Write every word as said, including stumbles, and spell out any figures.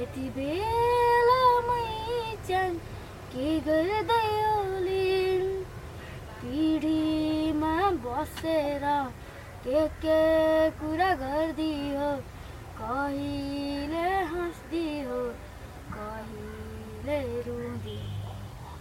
यति बेला मै च्यान के गर्दै ओलिन् पिँढीमा बसेर के के कुरा गर्दियो कहिले